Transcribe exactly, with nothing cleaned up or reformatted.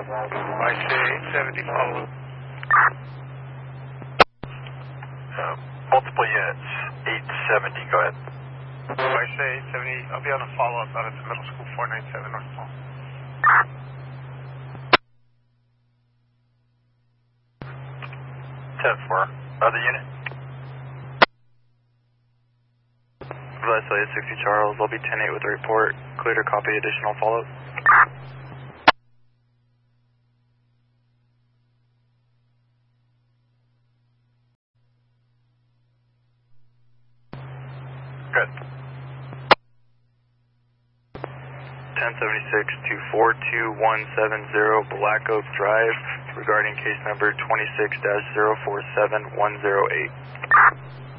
I say eight seventy, follow. Uh, multiple units, eight seventy, go ahead. I say eight seventy, I'll be on a follow-up out at the middle school, four ninety-seven North Pole. ten four, other unit? Leslie sixty Charles, I'll be ten eight with a report. Clear to copy additional follow-up. Good. ten seventy-six to four two one seven zero Black Oak Drive regarding case number twenty-six dash zero four seven one zero eight.